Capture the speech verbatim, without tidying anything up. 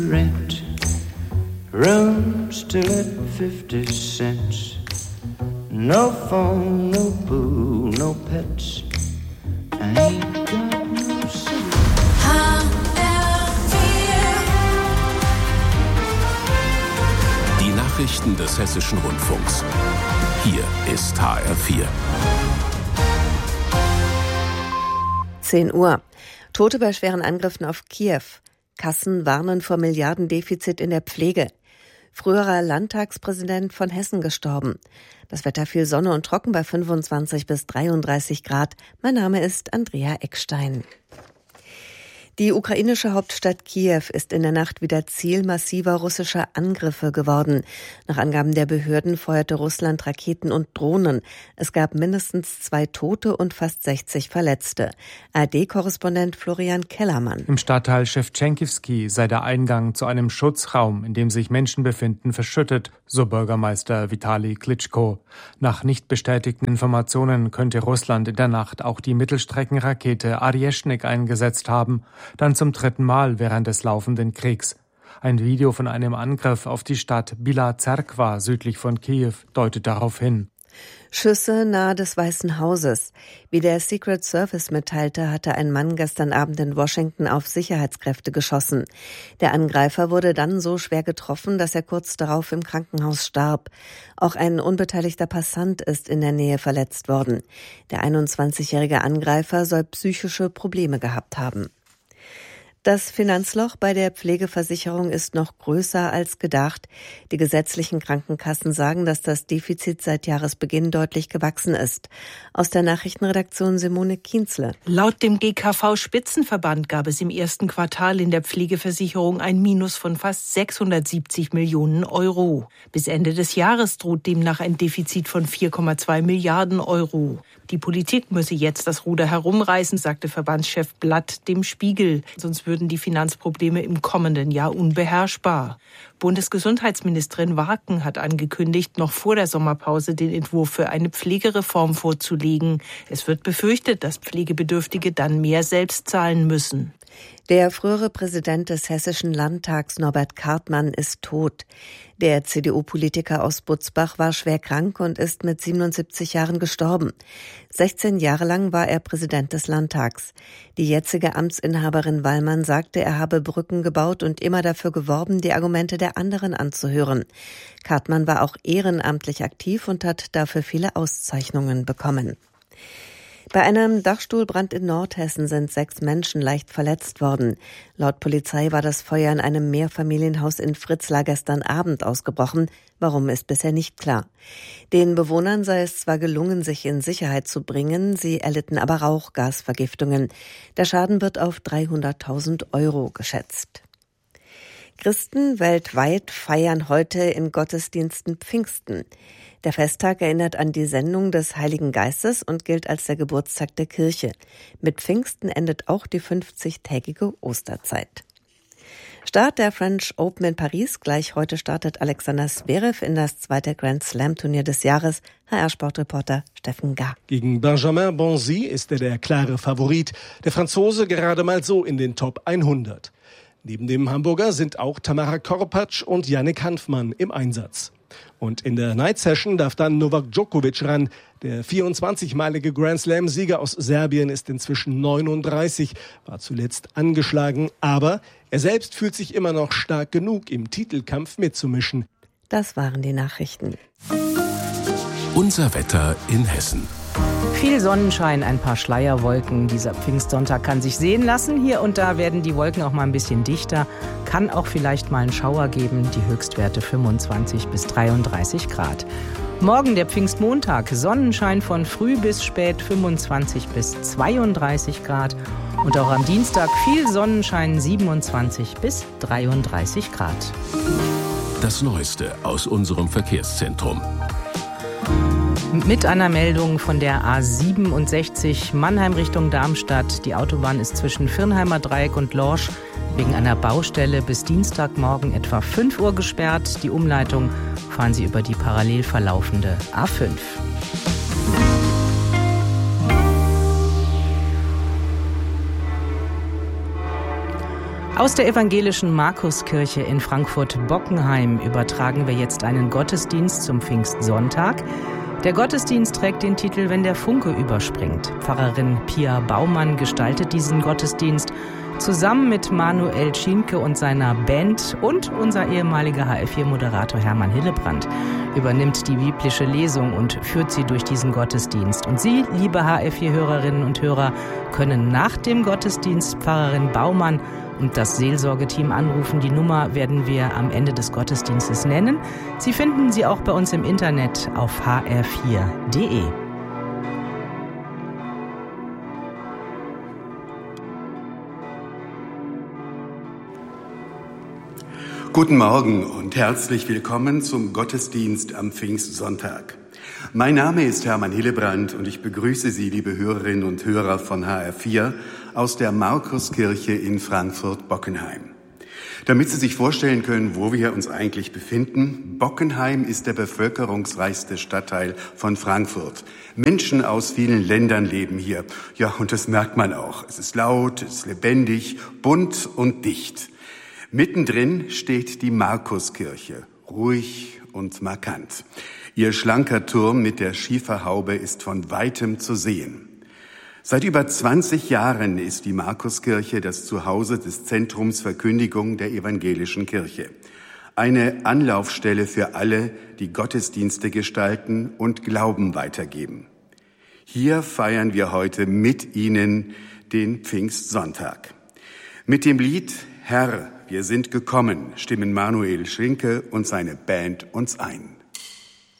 rent. Room still at fifty cents. No phone, no pool, no pets. I ain't got no sense. Die Nachrichten des Hessischen Rundfunks. Hier ist H R vier. zehn Uhr. Tote bei schweren Angriffen auf Kiew. Kassen warnen vor Milliardendefizit in der Pflege. Früherer Landtagspräsident von Hessen gestorben. Das Wetter viel Sonne und trocken bei fünfundzwanzig bis dreiunddreißig Grad. Mein Name ist Andrea Eckstein. Die ukrainische Hauptstadt Kiew ist in der Nacht wieder Ziel massiver russischer Angriffe geworden. Nach Angaben der Behörden feuerte Russland Raketen und Drohnen. Es gab mindestens zwei Tote und fast sechzig Verletzte. A R D-Korrespondent Florian Kellermann. Im Stadtteil Schewtschenkivski sei der Eingang zu einem Schutzraum, in dem sich Menschen befinden, verschüttet, so Bürgermeister Vitali Klitschko. Nach nicht bestätigten Informationen könnte Russland in der Nacht auch die Mittelstreckenrakete Arieschnik eingesetzt haben. Dann zum dritten Mal während des laufenden Kriegs. Ein Video von einem Angriff auf die Stadt Bila Zerkwa südlich von Kiew deutet darauf hin. Schüsse nahe des Weißen Hauses. Wie der Secret Service mitteilte, hatte ein Mann gestern Abend in Washington auf Sicherheitskräfte geschossen. Der Angreifer wurde dann so schwer getroffen, dass er kurz darauf im Krankenhaus starb. Auch ein unbeteiligter Passant ist in der Nähe verletzt worden. Der einundzwanzigjährige Angreifer soll psychische Probleme gehabt haben. Das Finanzloch bei der Pflegeversicherung ist noch größer als gedacht. Die gesetzlichen Krankenkassen sagen, dass das Defizit seit Jahresbeginn deutlich gewachsen ist. Aus der Nachrichtenredaktion Simone Kienzle. Laut dem G K V-Spitzenverband gab es im ersten Quartal in der Pflegeversicherung ein Minus von fast sechshundertsiebzig Millionen Euro. Bis Ende des Jahres droht demnach ein Defizit von vier Komma zwei Milliarden Euro. Die Politik müsse jetzt das Ruder herumreißen, sagte Verbandschef Blatt dem Spiegel. Sonst würden die Finanzprobleme im kommenden Jahr unbeherrschbar. Bundesgesundheitsministerin Warken hat angekündigt, noch vor der Sommerpause den Entwurf für eine Pflegereform vorzulegen. Es wird befürchtet, dass Pflegebedürftige dann mehr selbst zahlen müssen. Der frühere Präsident des Hessischen Landtags, Norbert Kartmann, ist tot. Der C D U-Politiker aus Butzbach war schwer krank und ist mit siebenundsiebzig Jahren gestorben. sechzehn Jahre lang war er Präsident des Landtags. Die jetzige Amtsinhaberin Wallmann sagte, er habe Brücken gebaut und immer dafür geworben, die Argumente der anderen anzuhören. Kartmann war auch ehrenamtlich aktiv und hat dafür viele Auszeichnungen bekommen. Bei einem Dachstuhlbrand in Nordhessen sind sechs Menschen leicht verletzt worden. Laut Polizei war das Feuer in einem Mehrfamilienhaus in Fritzlar gestern Abend ausgebrochen. Warum, ist bisher nicht klar. Den Bewohnern sei es zwar gelungen, sich in Sicherheit zu bringen, sie erlitten aber Rauchgasvergiftungen. Der Schaden wird auf dreihunderttausend Euro geschätzt. Christen weltweit feiern heute in Gottesdiensten Pfingsten. Der Festtag erinnert an die Sendung des Heiligen Geistes und gilt als der Geburtstag der Kirche. Mit Pfingsten endet auch die fünfzigtägige Osterzeit. Start der French Open in Paris. Gleich heute startet Alexander Zverev in das zweite Grand Slam Turnier des Jahres. H R-Sportreporter Steffen Gah. Gegen Benjamin Bonzi ist er der klare Favorit. Der Franzose gerade mal so in den Top hundert. Neben dem Hamburger sind auch Tamara Korpatsch und Yannick Hanfmann im Einsatz. Und in der Night Session darf dann Novak Djokovic ran. Der vierundzwanzigmalige Grand Slam-Sieger aus Serbien ist inzwischen neununddreißig, war zuletzt angeschlagen. Aber er selbst fühlt sich immer noch stark genug, im Titelkampf mitzumischen. Das waren die Nachrichten. Unser Wetter in Hessen. Viel Sonnenschein, ein paar Schleierwolken. Dieser Pfingstsonntag kann sich sehen lassen. Hier und da werden die Wolken auch mal ein bisschen dichter. Kann auch vielleicht mal einen Schauer geben. Die Höchstwerte fünfundzwanzig bis dreiunddreißig Grad. Morgen der Pfingstmontag. Sonnenschein von früh bis spät, fünfundzwanzig bis zweiunddreißig Grad. Und auch am Dienstag viel Sonnenschein, siebenundzwanzig bis dreiunddreißig Grad. Das Neueste aus unserem Verkehrszentrum. Mit einer Meldung von der A siebenundsechzig Mannheim Richtung Darmstadt. Die Autobahn ist zwischen Firnheimer Dreieck und Lorsch wegen einer Baustelle bis Dienstagmorgen etwa fünf Uhr gesperrt. Die Umleitung fahren Sie über die parallel verlaufende A fünf. Aus der evangelischen Markuskirche in Frankfurt-Bockenheim übertragen wir jetzt einen Gottesdienst zum Pfingstsonntag. Der Gottesdienst trägt den Titel »Wenn der Funke überspringt«. Pfarrerin Pia Baumann gestaltet diesen Gottesdienst zusammen mit Manuel Schienke und seiner Band, und unser ehemaliger H F vier Moderator Hermann Hillebrand übernimmt die biblische Lesung und führt sie durch diesen Gottesdienst. Und Sie, liebe H F vier Hörerinnen und Hörer, können nach dem Gottesdienst Pfarrerin Baumann und das Seelsorgeteam anrufen. Die Nummer werden wir am Ende des Gottesdienstes nennen. Sie finden sie auch bei uns im Internet auf h r vier punkt d e. Guten Morgen und herzlich willkommen zum Gottesdienst am Pfingstsonntag. Mein Name ist Hermann Hillebrand und ich begrüße Sie, liebe Hörerinnen und Hörer von H R vier, aus der Markuskirche in Frankfurt-Bockenheim. Damit Sie sich vorstellen können, wo wir uns eigentlich befinden: Bockenheim ist der bevölkerungsreichste Stadtteil von Frankfurt. Menschen aus vielen Ländern leben hier. Ja, und das merkt man auch. Es ist laut, es ist lebendig, bunt und dicht. Mittendrin steht die Markuskirche, ruhig und markant. Ihr schlanker Turm mit der Schieferhaube ist von weitem zu sehen. Seit über zwanzig Jahren ist die Markuskirche das Zuhause des Zentrums Verkündigung der evangelischen Kirche. Eine Anlaufstelle für alle, die Gottesdienste gestalten und Glauben weitergeben. Hier feiern wir heute mit Ihnen den Pfingstsonntag. Mit dem Lied »Herr, wir sind gekommen« stimmen Manuel Schinke und seine Band uns ein.